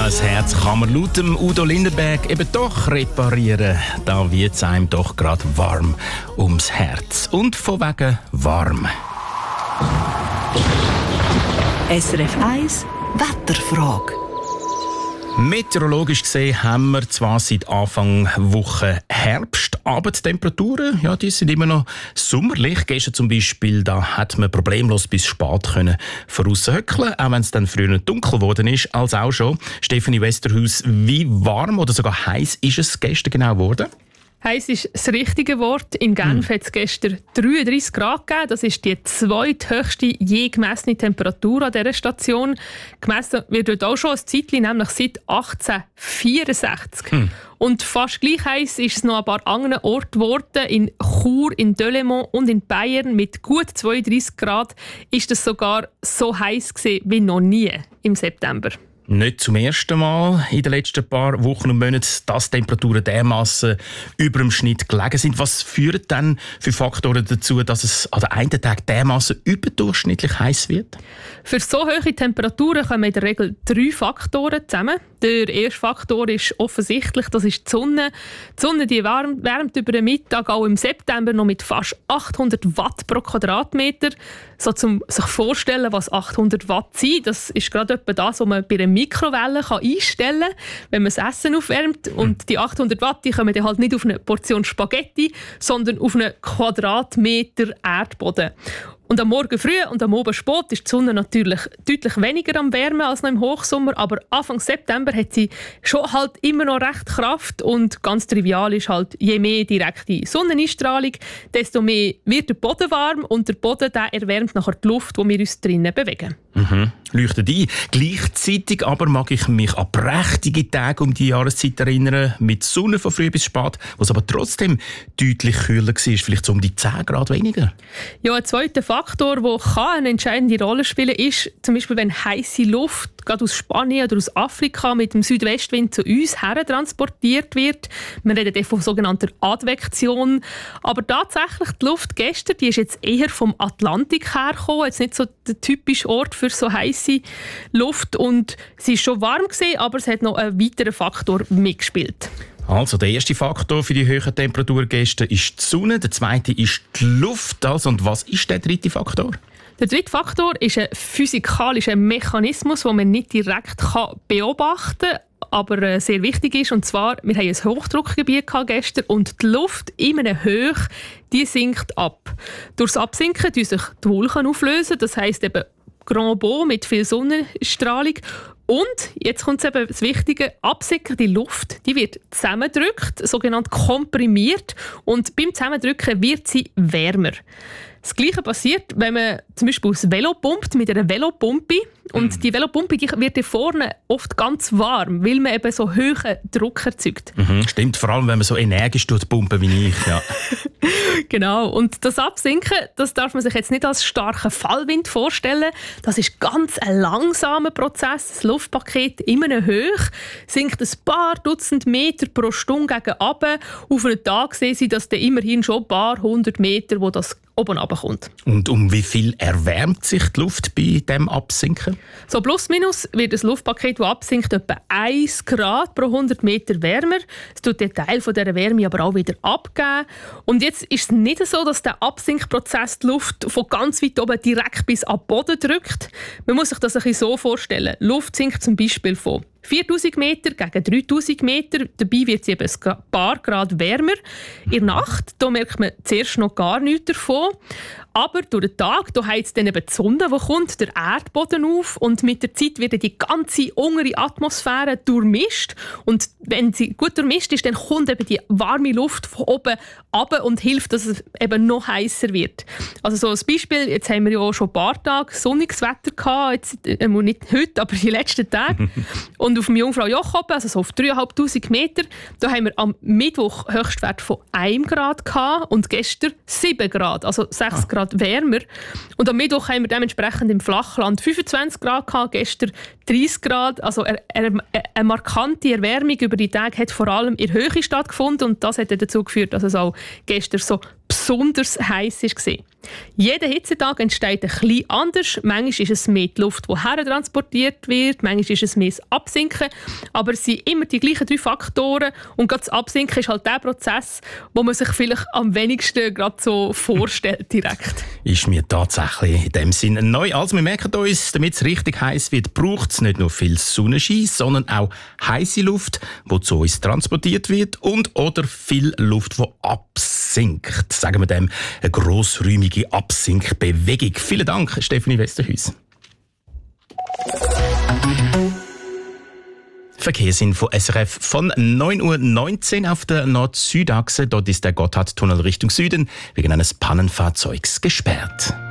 ein Herz kann man laut dem Udo Lindenberg eben doch reparieren. Da wird es einem doch gerade warm ums Herz. Und von wegen warm. SRF 1 Wetterfrage. Meteorologisch gesehen haben wir zwar seit Anfang Woche Herbst, aber die Temperaturen, ja, die sind immer noch sommerlich. Gestern zum Beispiel, da hat man problemlos bis spät voraushöckeln, auch wenn es dann früher dunkel geworden ist, als auch schon. Stefanie Westerhaus, wie warm oder sogar heiß ist es gestern genau geworden? Heiß ist das richtige Wort. In Genf hat es gestern 33 Grad gegeben. Das ist die zweithöchste je gemessene Temperatur an dieser Station. Gemessen wird dort auch schon ein Zeitchen, nämlich seit 1864. Und fast gleich heiß ist es noch an ein paar anderen Orten geworden. In Chur, in Delémont und in Bayern mit gut 32 Grad ist es sogar so heiß gewesen wie noch nie im September. Nicht zum ersten Mal in den letzten paar Wochen und Monaten, dass Temperaturen dermassen über dem Schnitt gelegen sind. Was führt denn für Faktoren dazu, dass es an den einen Tag dermassen überdurchschnittlich heiß wird? Für so hohe Temperaturen kommen in der Regel 3 Faktoren zusammen. Der erste Faktor ist offensichtlich, das ist die Sonne. Die Sonne die wärmt über den Mittag auch im September noch mit fast 800 Watt pro Quadratmeter. So zum sich vorstellen, was 800 Watt sind, das ist gerade etwa das, was man bei einer Mikrowelle einstellen kann, wenn man das Essen aufwärmt. Und die 800 Watt die kommen dann halt nicht auf eine Portion Spaghetti, sondern auf einen Quadratmeter Erdboden. Und am Morgen früh und am Abend spät ist die Sonne natürlich deutlich weniger am Wärmen als noch im Hochsommer, aber Anfang September hat sie schon halt immer noch recht Kraft und ganz trivial ist halt, je mehr direkte Sonneneinstrahlung, desto mehr wird der Boden warm und der Boden der erwärmt nachher die Luft, wo wir uns drinnen bewegen. Leuchtet ein. Gleichzeitig aber mag ich mich an prächtige Tage um die Jahreszeit erinnern, mit Sonne von früh bis spät, wo es aber trotzdem deutlich kühler war, vielleicht so um die 10 Grad weniger. Ja, ein zweiter Faktor, der eine entscheidende Rolle spielen kann, ist zum Beispiel, wenn heiße Luft gerade aus Spanien oder aus Afrika mit dem Südwestwind zu uns her transportiert wird. Wir reden von sogenannter Advektion. Aber tatsächlich, die Luft gestern, die ist jetzt eher vom Atlantik hergekommen, jetzt nicht so der typische Ort für so heiße Luft. Und sie war schon warm gewesen, aber es hat noch einen weiteren Faktor mitgespielt. Also der erste Faktor für die hohen Temperaturen gestern ist die Sonne, der zweite ist die Luft. Also, und was ist der dritte Faktor? Der dritte Faktor ist ein physikalischer Mechanismus, den man nicht direkt beobachten kann, aber sehr wichtig ist. Und zwar, wir hatten ein Hochdruckgebiet gestern und die Luft in einer Höhe, die sinkt ab. Durch das Absinken lösen sich die Wolken auflösen, das heisst eben Grand Beau mit viel Sonnenstrahlung. Und, jetzt kommt eben das Wichtige, absickerte Luft, die wird zusammengedrückt, sogenannt komprimiert. Und beim Zusammendrücken wird sie wärmer. Das Gleiche passiert, wenn man zum Beispiel das Velo pumpt mit einer Velopumpe. Und die Velopumpe die wird hier vorne oft ganz warm, weil man eben so hohen Druck erzeugt. Stimmt, vor allem wenn man so energisch pumpen wie ich. Ja. Genau, und das Absinken, das darf man sich jetzt nicht als starken Fallwind vorstellen. Das ist ganz ein langsamer Prozess. Das Luftpaket in einer Höhe sinkt ein paar Dutzend Meter pro Stunde gegen runter. Auf einen Tag sehen Sie, dass dann immerhin schon ein paar hundert Meter, wo das oben runterkommt. Und um wie viel erwärmt sich die Luft bei diesem Absinken? So plus minus wird das Luftpaket, das absinkt, etwa 1 Grad pro 100 Meter wärmer. Es tut den Teil von dieser Wärme aber auch wieder abgeben. Und jetzt ist es nicht so, dass der Absinkprozess die Luft von ganz weit oben direkt bis an den Boden drückt. Man muss sich das ein bisschen so vorstellen. Luft sinkt zum Beispiel von 4000 Meter gegen 3000 Meter. Dabei wird sie eben ein paar Grad wärmer. In der Nacht da merkt man zuerst noch gar nichts davon. Aber durch den Tag da heizt dann eben die Sonne, die kommt, der Erdboden auf. Und mit der Zeit wird die ganze untere Atmosphäre durchmischt. Und wenn sie gut durchmischt ist, dann kommt eben die warme Luft von oben runter und hilft, dass es eben noch heißer wird. Also so als Beispiel, jetzt haben wir ja auch schon ein paar Tage sonniges Wetter gehabt. Jetzt, nicht heute, aber die letzten Tage. Und auf dem Jungfrau Joch oben, also so auf 3500 Meter, da haben wir am Mittwoch Höchstwert von 1 Grad gehabt und gestern 7 Grad, also 6 Grad wärmer. Und am Mittwoch haben wir dementsprechend im Flachland 25 Grad gehabt, gestern 30 Grad. Also eine markante Erwärmung über die Tage hat vor allem in der Höhe stattgefunden und das hat dazu geführt, dass es auch gestern so besonders heiß war. Jeder Hitzetag entsteht ein bisschen anders. Manchmal ist es mehr die Luft, die hertransportiert wird, manchmal ist es mehr das Absinken. Aber es sind immer die gleichen 3 Faktoren. Und gerade das Absinken ist halt der Prozess, wo man sich vielleicht am wenigsten gerade so vorstellt direkt. Ist mir tatsächlich in dem Sinne neu. Also wir merken uns, damit es richtig heiß wird, braucht es nicht nur viel Sonnenschein, sondern auch heiße Luft, die zu uns transportiert wird und oder viel Luft, die absinkt. Sagen wir dem eine grossräumige Absinkbewegung. Vielen Dank, Stefanie Westerhuis. Verkehrsinfo SRF von 9:19 Uhr auf der Nord-Süd-Achse. Dort ist der Gotthardtunnel Richtung Süden wegen eines Pannenfahrzeugs gesperrt.